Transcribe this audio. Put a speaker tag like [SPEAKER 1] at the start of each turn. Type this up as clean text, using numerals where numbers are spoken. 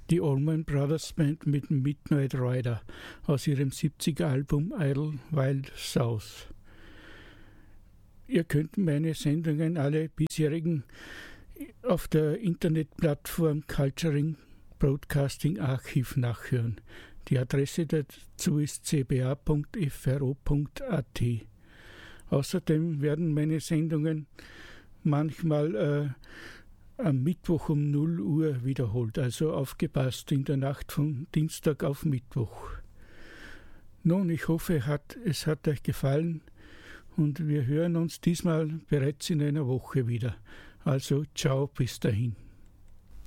[SPEAKER 1] die Allman Brothers Band mit Midnight Rider aus ihrem 70er Album Idle Wild South. Ihr könnt meine Sendungen, alle bisherigen, auf der Internetplattform Culturing Broadcasting Archiv nachhören. Die Adresse dazu ist cba.fro.at. Außerdem werden meine Sendungen manchmal am Mittwoch um 0 Uhr wiederholt, also aufgepasst in der Nacht von Dienstag auf Mittwoch. Nun, ich hoffe, es hat euch gefallen und wir hören uns diesmal bereits in einer Woche wieder. Also ciao, bis dahin.